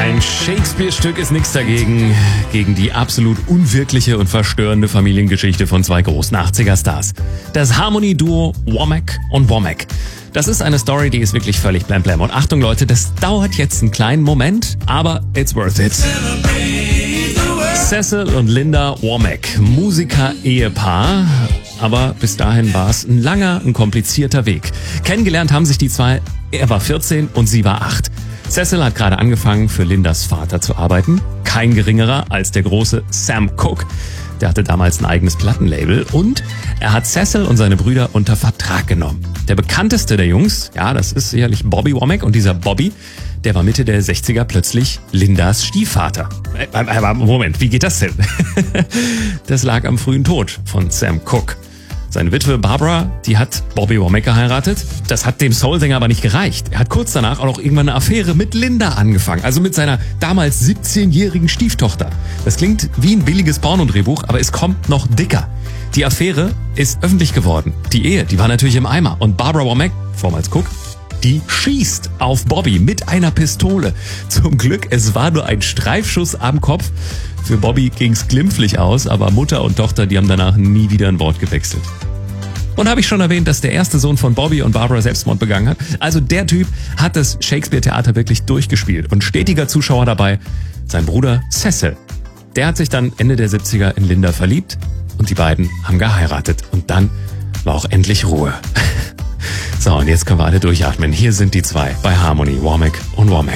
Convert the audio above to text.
Ein Shakespeare-Stück ist nichts dagegen, gegen die absolut unwirkliche und verstörende Familiengeschichte von zwei großen 80er-Stars. Das Harmony-Duo Womack und Womack. Das ist eine Story, die ist wirklich völlig blam. Und Achtung Leute, das dauert jetzt einen kleinen Moment, aber it's worth it. Cecil und Linda Womack, Musiker-Ehepaar. Aber bis dahin war es ein langer, ein komplizierter Weg. Kennengelernt haben sich die zwei, er war 14 und sie war 8. Cecil hat gerade angefangen, für Lindas Vater zu arbeiten. Kein geringerer als der große Sam Cooke. Der hatte damals ein eigenes Plattenlabel und er hat Cecil und seine Brüder unter Vertrag genommen. Der bekannteste der Jungs, ja, das ist sicherlich Bobby Womack, und dieser Bobby, der war Mitte der 60er plötzlich Lindas Stiefvater. Aber Moment, wie geht das denn? Das lag am frühen Tod von Sam Cooke. Seine Witwe Barbara, die hat Bobby Womack geheiratet. Das hat dem Soulsänger aber nicht gereicht. Er hat kurz danach auch noch irgendwann eine Affäre mit Linda angefangen, also mit seiner damals 17-jährigen Stieftochter. Das klingt wie ein billiges Pornodrehbuch, aber es kommt noch dicker. Die Affäre ist öffentlich geworden. Die Ehe, die war natürlich im Eimer. Und Barbara Womack, vormals Cook, die schießt auf Bobby mit einer Pistole. Zum Glück, es war nur ein Streifschuss am Kopf. Für Bobby ging's glimpflich aus, aber Mutter und Tochter, die haben danach nie wieder ein Wort gewechselt. Und habe ich schon erwähnt, dass der erste Sohn von Bobby und Barbara Selbstmord begangen hat? Also der Typ hat das Shakespeare-Theater wirklich durchgespielt und stetiger Zuschauer dabei, sein Bruder Cecil. Der hat sich dann Ende der 70er in Linda verliebt und die beiden haben geheiratet. Und dann war auch endlich Ruhe. So, und jetzt können wir alle durchatmen. Hier sind die zwei bei Harmony, Womack und Womack.